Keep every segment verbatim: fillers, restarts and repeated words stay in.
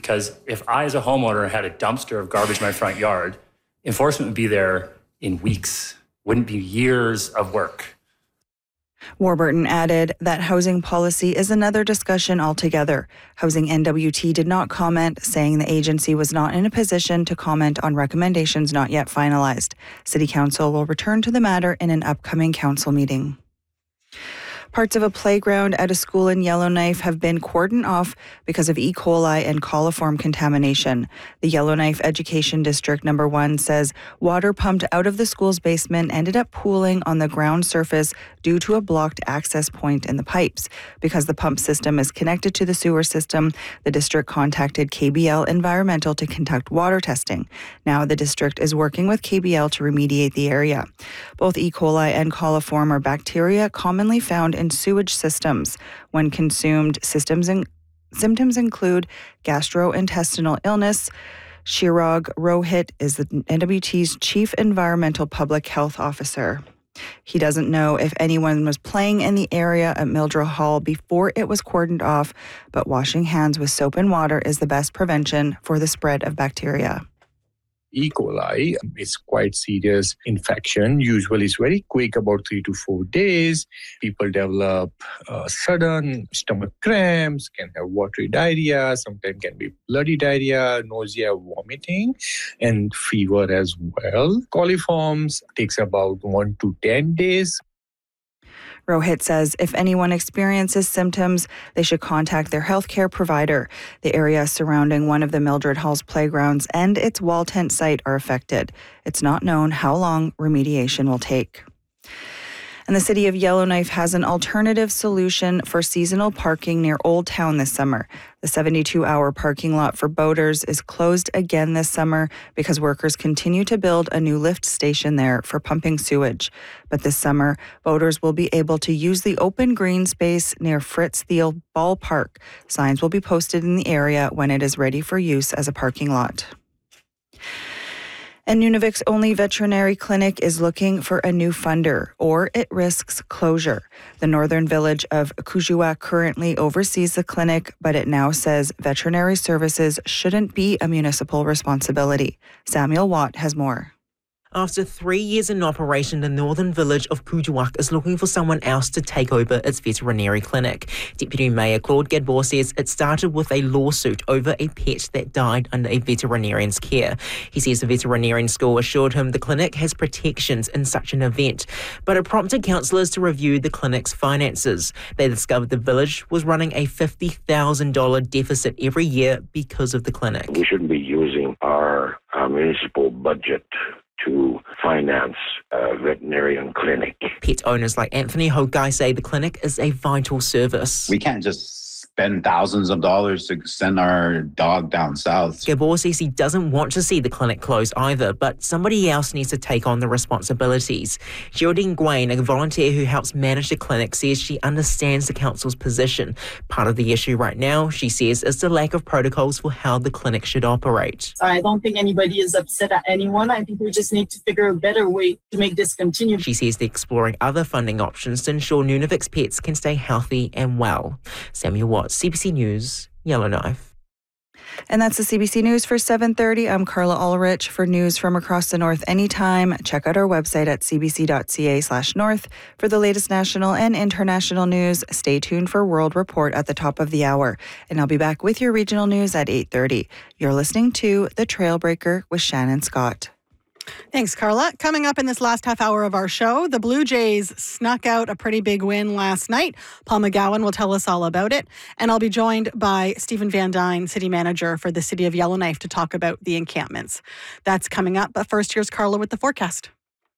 Because if I, as a homeowner, had a dumpster of garbage in my front yard, enforcement would be there in weeks, wouldn't be years of work. Warburton added that housing policy is another discussion altogether. Housing N W T did not comment, saying the agency was not in a position to comment on recommendations not yet finalized. City Council will return to the matter in an upcoming council meeting. Parts of a playground at a school in Yellowknife have been cordoned off because of E. coli and coliform contamination. The Yellowknife Education District Number one says water pumped out of the school's basement ended up pooling on the ground surface due to a blocked access point in the pipes. Because the pump system is connected to the sewer system, the district contacted K B L Environmental to conduct water testing. Now the district is working with K B L to remediate the area. Both E. coli and coliform are bacteria commonly found in sewage systems. When consumed, systems in, symptoms include gastrointestinal illness. Chirag Rohit is the N W T's Chief Environmental Public Health Officer. He doesn't know if anyone was playing in the area at Mildred Hall before it was cordoned off, but washing hands with soap and water is the best prevention for the spread of bacteria. E. coli is quite serious infection. Usually it's very quick, about three to four days. People develop uh, sudden stomach cramps, can have watery diarrhea, sometimes can be bloody diarrhea, nausea, vomiting, and fever as well. Coliforms takes about one to ten days. Rohit says if anyone experiences symptoms, they should contact their healthcare provider. The area surrounding one of the Mildred Hall's playgrounds and its wall tent site are affected. It's not known how long remediation will take. And the city of Yellowknife has an alternative solution for seasonal parking near Old Town this summer. The seventy-two hour parking lot for boaters is closed again this summer because workers continue to build a new lift station there for pumping sewage. But this summer, boaters will be able to use the open green space near Fritz Thiel Ballpark. Signs will be posted in the area when it is ready for use as a parking lot. And Nunavut's only veterinary clinic is looking for a new funder, or it risks closure. The northern village of Kuujjuaq currently oversees the clinic, but it now says veterinary services shouldn't be a municipal responsibility. Samuel Watt has more. After three years in operation, the northern village of Kuujjuaq is looking for someone else to take over its veterinary clinic. Deputy Mayor Claude Gadbois says it started with a lawsuit over a pet that died under a veterinarian's care. He says the veterinarian school assured him the clinic has protections in such an event, but it prompted councillors to review the clinic's finances. They discovered the village was running a fifty thousand dollars deficit every year because of the clinic. We shouldn't be using our, our municipal budget to finance a veterinarian clinic. Pet owners like Anthony Hokai say the clinic is a vital service. We can't just spend thousands of dollars to send our dog down south. Gabor says he doesn't want to see the clinic close either, but somebody else needs to take on the responsibilities. Geraldine Gwain, a volunteer who helps manage the clinic, says she understands the council's position. Part of the issue right now, she says, is the lack of protocols for how the clinic should operate. I don't think anybody is upset at anyone. I think we just need to figure a better way to make this continue. She says they're exploring other funding options to ensure Nunavut's pets can stay healthy and well. Samuel Watts, C B C News, Yellowknife. And that's the C B C News for seven thirty. I'm Carla Ulrich. For news from across the north anytime, check out our website at cbc.ca slash north. For the latest national and international news, stay tuned for World Report at the top of the hour. And I'll be back with your regional news at eight thirty. You're listening to The Trailbreaker with Shannon Scott. Thanks, Carla. Coming up in this last half hour of our show, the Blue Jays snuck out a pretty big win last night. Paul McGowan will tell us all about it. And I'll be joined by Stephen Van Dyne, City Manager for the City of Yellowknife, to talk about the encampments. That's coming up. But first, here's Carla with the forecast.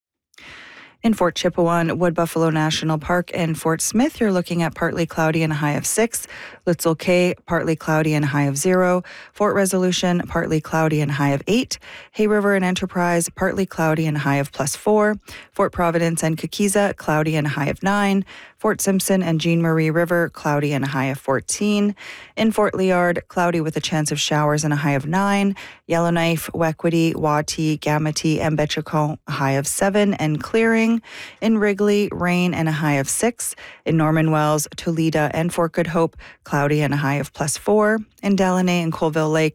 In Fort Chipewyan, Wood Buffalo National Park, and Fort Smith, you're looking at partly cloudy and a high of six. Litzel Cay, partly cloudy and a high of zero. Fort Resolution, partly cloudy and a high of eight. Hay River and Enterprise, partly cloudy and a high of plus four. Fort Providence and Kikiza, cloudy and a high of nine. Fort Simpson and Jean Marie River, cloudy and a high of fourteen. In Fort Liard, cloudy with a chance of showers and a high of nine. Yellowknife, Wequity, Wati, Gamity, and Betchacon, a high of seven and clearing. In Wrigley, rain and a high of six. In Norman Wells, Toledo, and Fort Good Hope, cloudy and a high of plus four. In Delaney and Colville Lake,